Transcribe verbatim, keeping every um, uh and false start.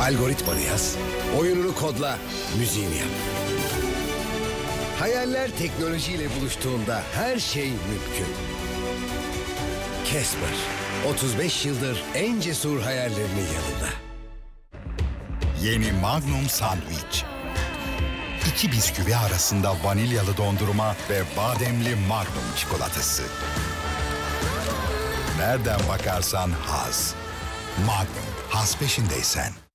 Algoritmanı yaz, oyununu kodla, müziğini yap. Hayaller teknolojiyle buluştuğunda her şey mümkün. Casper, otuz beş yıldır en cesur hayallerinin yanında. Yeni Magnum Sandwich. İki bisküvi arasında vanilyalı dondurma ve bademli Magnum çikolatası. Nereden bakarsan haz. Magnum, haz peşindeysen.